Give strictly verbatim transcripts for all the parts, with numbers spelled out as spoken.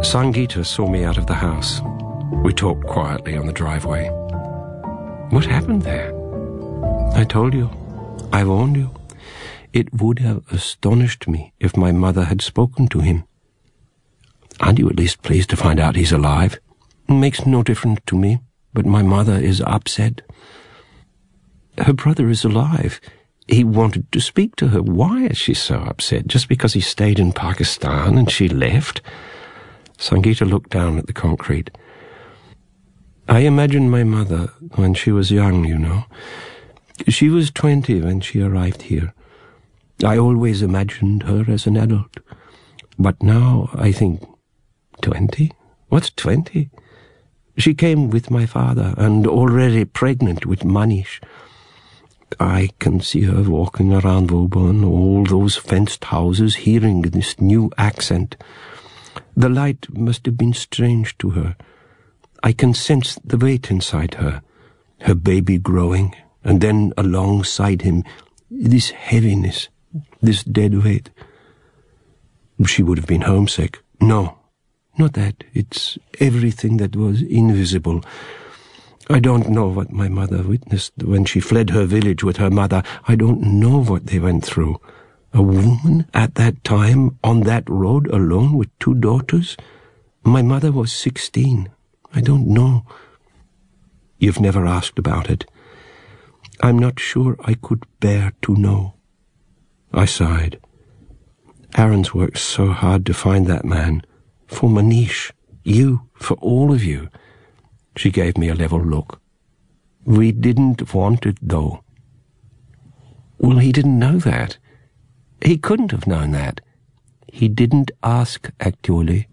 Sangeeta saw me out of the house. We talked quietly on the driveway. What happened there? I told you. I warned you. It would have astonished me if my mother had spoken to him. Aren't you at least pleased to find out he's alive? It makes no difference to me, but my mother is upset. Her brother is alive. He wanted to speak to her. Why is she so upset? Just because he stayed in Pakistan and she left? Sangeeta looked down at the concrete. I imagine my mother when she was young, you know. She was twenty when she arrived here. I always imagined her as an adult. But now I think, twenty? What's twenty? She came with my father and already pregnant with Manish. I can see her walking around Woburn, all those fenced houses, hearing this new accent. The light must have been strange to her. I can sense the weight inside her, her baby growing, and then alongside him, this heaviness, this dead weight. She would have been homesick. No, not that. It's everything that was invisible. I don't know what my mother witnessed when she fled her village with her mother. I don't know what they went through. A woman at that time on that road alone with two daughters? My mother was sixteen. I don't know. You've never asked about it. I'm not sure I could bear to know. I sighed. Aaron's worked so hard to find that man. For Manish, you, for all of you. She gave me a level look. We didn't want it, though. Well, he didn't know that. He couldn't have known that. He didn't ask, actually.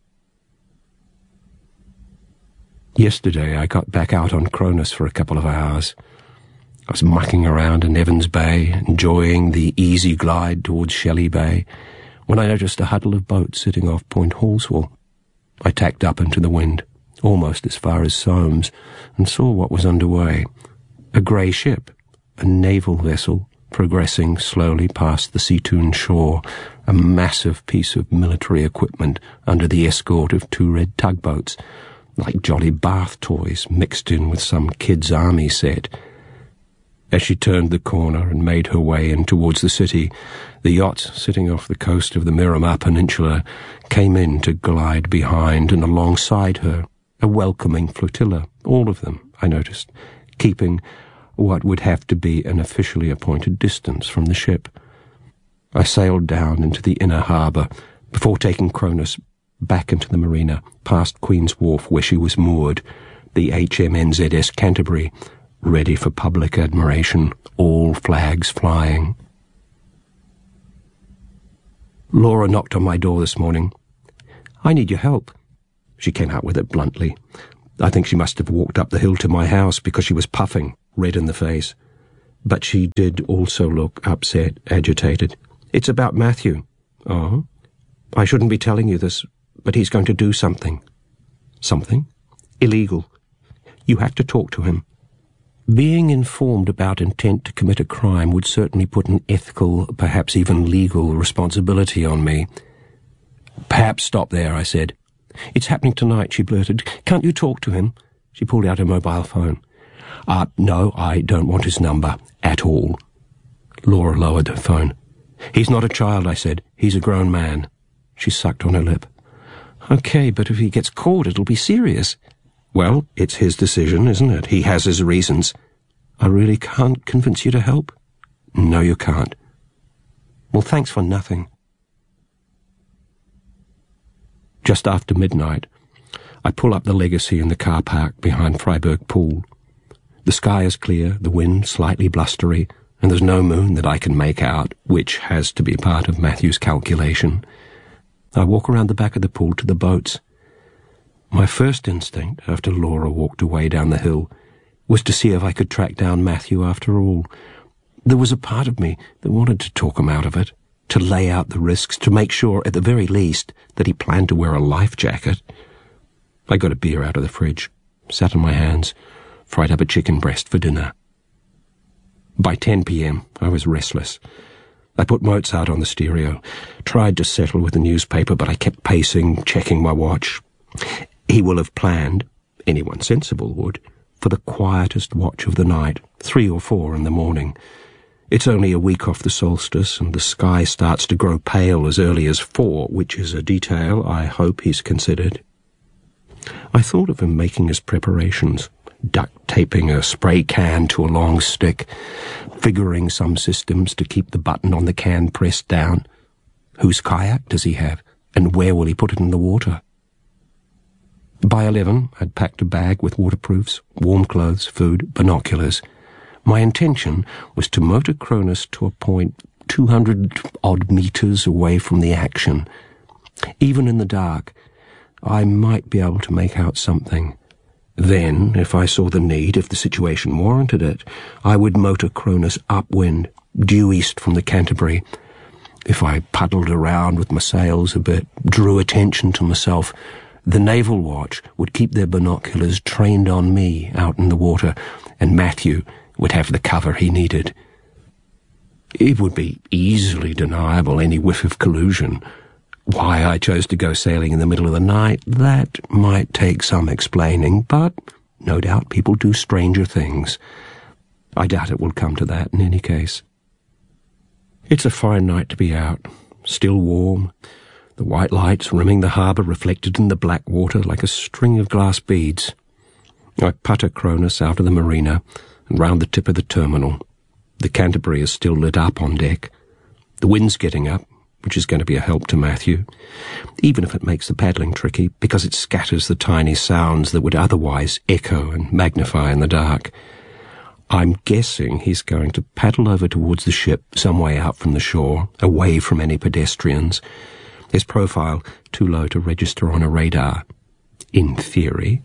Yesterday I got back out on Cronus for a couple of hours. I was mucking around in Evans Bay, enjoying the easy glide towards Shelley Bay, when I noticed a huddle of boats sitting off Point Hallswell. I tacked up into the wind, almost as far as Soames, and saw what was underway. A grey ship, a naval vessel, progressing slowly past the Seatoun shore, a massive piece of military equipment under the escort of two red tugboats, like jolly bath toys mixed in with some kid's army set. As she turned the corner and made her way in towards the city, the yachts sitting off the coast of the Miramar Peninsula came in to glide behind and alongside her, a welcoming flotilla, all of them, I noticed, keeping what would have to be an officially appointed distance from the ship. I sailed down into the inner harbour before taking Cronus back into the marina, past Queen's Wharf where she was moored, the H M N Z S Canterbury, ready for public admiration, all flags flying. Laura knocked on my door this morning. I need your help. She came out with it bluntly. I think she must have walked up the hill to my house because she was puffing, red in the face. But she did also look upset, agitated. It's about Matthew. Oh? I shouldn't be telling you this, but he's going to do something. Something? Illegal. You have to talk to him. Being informed about intent to commit a crime would certainly put an ethical, perhaps even legal, responsibility on me. Perhaps stop there, I said. It's happening tonight, she blurted. Can't you talk to him? She pulled out her mobile phone. Uh, no, I don't want his number, at all. Laura lowered her phone. He's not a child, I said. He's a grown man. She sucked on her lip. Okay, but if he gets caught, it'll be serious. Well, it's his decision, isn't it? He has his reasons. I really can't convince you to help? No, you can't. Well, thanks for nothing. Just after midnight, I pull up the Legacy in the car park behind Freiburg Pool. The sky is clear, the wind slightly blustery, and there's no moon that I can make out, which has to be part of Matthew's calculation. I walk around the back of the pool to the boats. My first instinct, after Laura walked away down the hill, was to see if I could track down Matthew after all. There was a part of me that wanted to talk him out of it, to lay out the risks, to make sure, at the very least, that he planned to wear a life jacket. I got a beer out of the fridge, sat on my hands, fried up a chicken breast for dinner. By ten p.m, I was restless. I put Mozart on the stereo, tried to settle with the newspaper, but I kept pacing, checking my watch. He will have planned, anyone sensible would, for the quietest watch of the night, three or four in the morning. It's only a week off the solstice, and the sky starts to grow pale as early as four, which is a detail I hope he's considered. I thought of him making his preparations, duct-taping a spray can to a long stick, figuring some systems to keep the button on the can pressed down. Whose kayak does he have, and where will he put it in the water? By eleven, I'd packed a bag with waterproofs, warm clothes, food, binoculars. My intention was to motor Cronus to a point two hundred odd metres away from the action. Even in the dark, I might be able to make out something. Then, if I saw the need, if the situation warranted it, I would motor Cronus upwind, due east from the Canterbury. If I puddled around with my sails a bit, drew attention to myself, the Naval Watch would keep their binoculars trained on me out in the water, and Matthew would have the cover he needed. It would be easily deniable, any whiff of collusion. Why I chose to go sailing in the middle of the night, that might take some explaining, but no doubt people do stranger things. I doubt it will come to that in any case. It's a fine night to be out, still warm, the white lights rimming the harbour reflected in the black water like a string of glass beads. I putter Cronus out of the marina and round the tip of the terminal. The Canterbury is still lit up on deck. The wind's getting up, which is going to be a help to Matthew, even if it makes the paddling tricky, because it scatters the tiny sounds that would otherwise echo and magnify in the dark. I'm guessing he's going to paddle over towards the ship some way out from the shore, away from any pedestrians, his profile too low to register on a radar. In theory.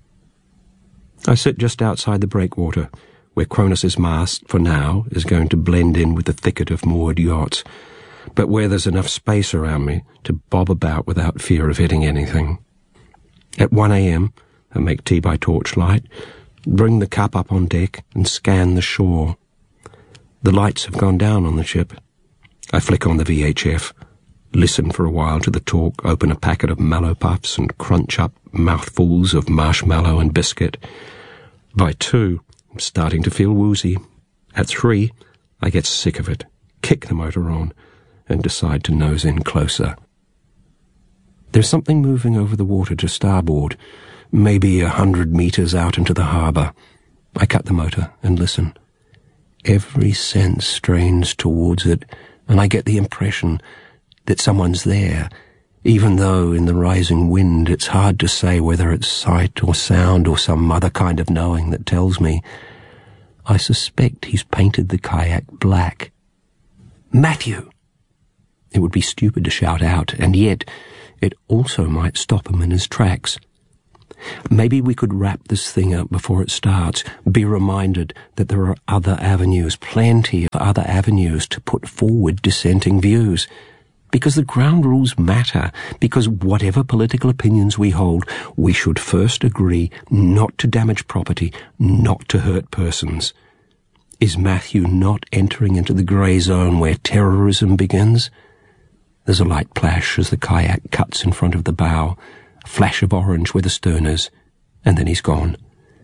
I sit just outside the breakwater, where Cronus's mast, for now, is going to blend in with the thicket of moored yachts, but where there's enough space around me to bob about without fear of hitting anything. At one a.m., I make tea by torchlight, bring the cup up on deck and scan the shore. The lights have gone down on the ship. I flick on the V H F, listen for a while to the talk, open a packet of mallow puffs and crunch up mouthfuls of marshmallow and biscuit. By two, I'm starting to feel woozy. At three, I get sick of it, kick the motor on, and decide to nose in closer. There's something moving over the water to starboard, maybe a hundred metres out into the harbour. I cut the motor and listen. Every sense strains towards it, and I get the impression that someone's there, even though in the rising wind it's hard to say whether it's sight or sound or some other kind of knowing that tells me. I suspect he's painted the kayak black. Matthew! It would be stupid to shout out, and yet it also might stop him in his tracks. Maybe we could wrap this thing up before it starts, be reminded that there are other avenues, plenty of other avenues to put forward dissenting views. Because the ground rules matter, because whatever political opinions we hold, we should first agree not to damage property, not to hurt persons. Is Matthew not entering into the grey zone where terrorism begins? There's a light flash as the kayak cuts in front of the bow, a flash of orange where the stern is, and then he's gone.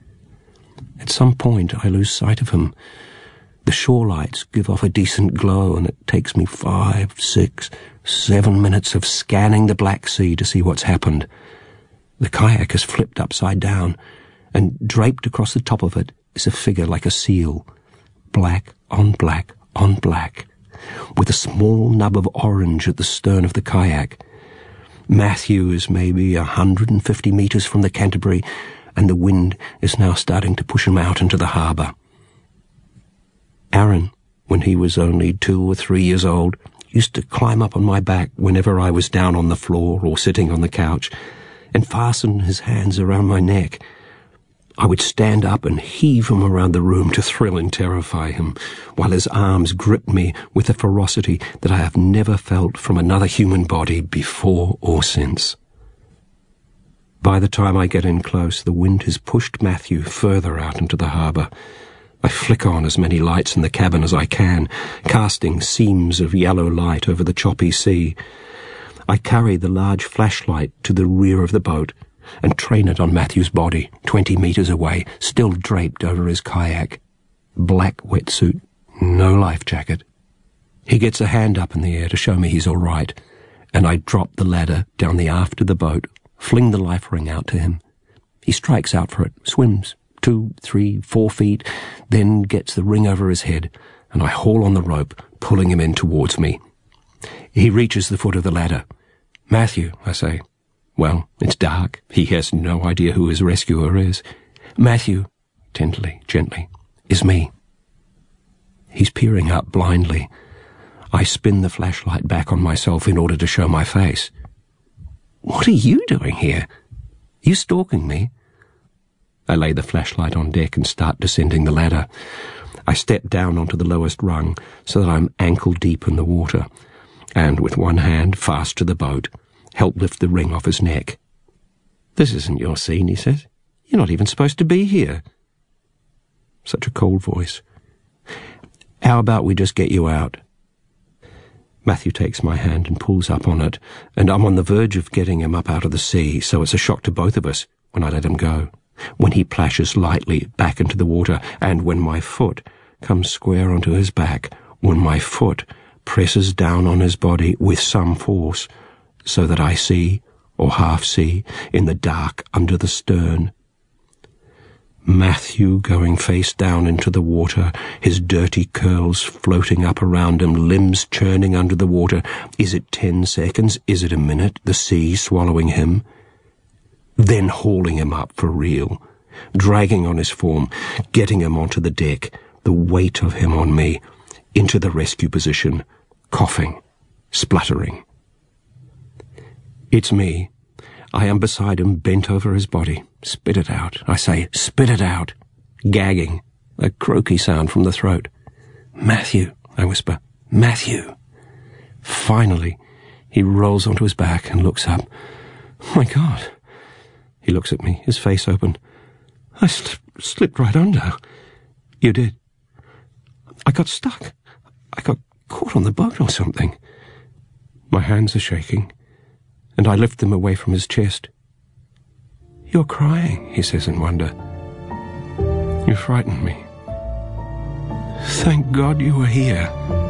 At some point I lose sight of him. The shore lights give off a decent glow, and it takes me five, six, seven minutes of scanning the Black Sea to see what's happened. The kayak is flipped upside down, and draped across the top of it is a figure like a seal, black on black on black, with a small nub of orange at the stern of the kayak. Matthew is maybe a hundred and fifty metres from the Canterbury, and the wind is now starting to push him out into the harbour. Aaron, when he was only two or three years old, used to climb up on my back whenever I was down on the floor or sitting on the couch, and fasten his hands around my neck. I would stand up and heave him around the room to thrill and terrify him, while his arms gripped me with a ferocity that I have never felt from another human body before or since. By the time I get in close, the wind has pushed Matthew further out into the harbour. I flick on as many lights in the cabin as I can, casting seams of yellow light over the choppy sea. I carry the large flashlight to the rear of the boat, and train it on Matthew's body, twenty metres away, still draped over his kayak. Black wetsuit, no life jacket. He gets a hand up in the air to show me he's all right, and I drop the ladder down the aft of the boat, fling the life ring out to him. He strikes out for it, swims two, three, four feet, then gets the ring over his head, and I haul on the rope, pulling him in towards me. He reaches the foot of the ladder. "Matthew," I say. Well, it's dark. He has no idea who his rescuer is. "Matthew," tenderly, gently, "is me." He's peering up blindly. I spin the flashlight back on myself in order to show my face. "What are you doing here? You stalking me?" I lay the flashlight on deck and start descending the ladder. I step down onto the lowest rung so that I'm ankle deep in the water, and with one hand fast to the boat, help lift the ring off his neck. "This isn't your scene," he says. "You're not even supposed to be here." Such a cold voice. "How about we just get you out?" Matthew takes my hand and pulls up on it, and I'm on the verge of getting him up out of the sea, so it's a shock to both of us when I let him go, when he plashes lightly back into the water, and when my foot comes square onto his back, when my foot presses down on his body with some force, so that I see, or half see, in the dark under the stern, Matthew going face down into the water, his dirty curls floating up around him, limbs churning under the water. Is it ten seconds? Is it a minute? The sea swallowing him? Then hauling him up for real, dragging on his form, getting him onto the deck, the weight of him on me, into the rescue position, coughing, spluttering. It's me. I am beside him, bent over his body. "Spit it out," I say. "Spit it out." Gagging, a croaky sound from the throat. "Matthew," I whisper. "Matthew." Finally, he rolls onto his back and looks up. "My God." He looks at me, his face open. "I slipped, slipped right under." "You did?" "I got stuck. I got caught on the boat or something." My hands are shaking, and I lift them away from his chest. "You're crying," he says in wonder. "You frightened me. Thank God you were here."